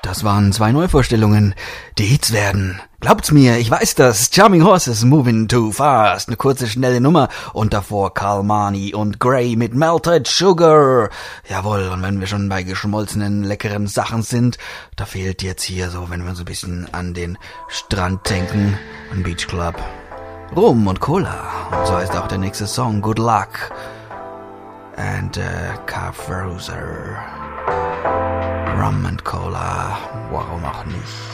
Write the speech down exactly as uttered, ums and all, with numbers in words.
Das waren zwei Neuvorstellungen, die Hits werden. Glaubt's mir, ich weiß das. Charming Horses, Moving Too Fast. Eine kurze, schnelle Nummer. Und davor Kalmani und Grey mit Melted Sugar. Jawohl, und wenn wir schon bei geschmolzenen, leckeren Sachen sind, da fehlt jetzt hier so, wenn wir so ein bisschen an den Strand denken, am Beach Club, Rum und Cola. Und so heißt auch der nächste Song, Good Luck. And uh, Carfroser. Rum and Cola, warum auch nicht?